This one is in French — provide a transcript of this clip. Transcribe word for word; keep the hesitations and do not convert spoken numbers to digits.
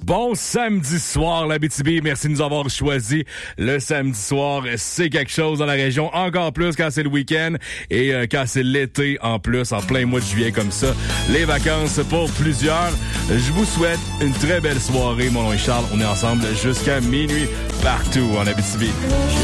Bon samedi soir, l'Abitibi. Merci de nous avoir choisi le samedi soir. C'est quelque chose dans la région, encore plus quand c'est le week-end et euh, quand c'est l'été en plus, en plein mois de juillet comme ça. Les vacances pour plusieurs. Je vous souhaite une très belle soirée. Mon nom est Charles. On est ensemble jusqu'à minuit partout en Abitibi.